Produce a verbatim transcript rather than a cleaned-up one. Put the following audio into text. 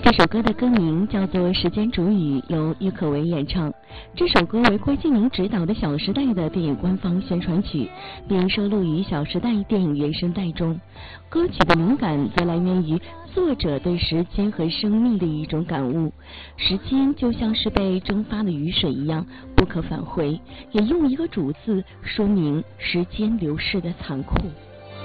这首歌的歌名叫做《时间煮雨》，由郁可唯演唱。这首歌为郭敬明执导的《小时代》的电影官方宣传曲，并收录于《小时代》电影原声带中。歌曲的灵感则来源于作者对时间和生命的一种感悟。时间就像是被蒸发的雨水一样不可返回，也用一个主字说明时间流逝的残酷。